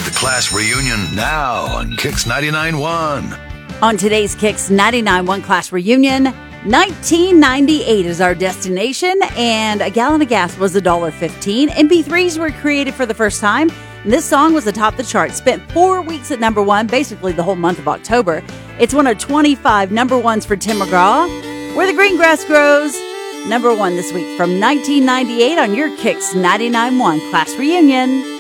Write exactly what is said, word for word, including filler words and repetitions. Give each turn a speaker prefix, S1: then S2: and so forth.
S1: the Class Reunion now on Kicks ninety-nine point one.
S2: On today's Kicks ninety-nine point one Class Reunion, nineteen ninety-eight is our destination, and a gallon of gas was one dollar fifteen. M P threes were created for the first time, and this song was atop the chart. Spent four weeks at number one, basically the whole month of October. It's one of twenty-five number ones for Tim McGraw. Where the Green Grass Grows, number one this week from nineteen ninety-eight on your Kicks ninety-nine point one Class Reunion.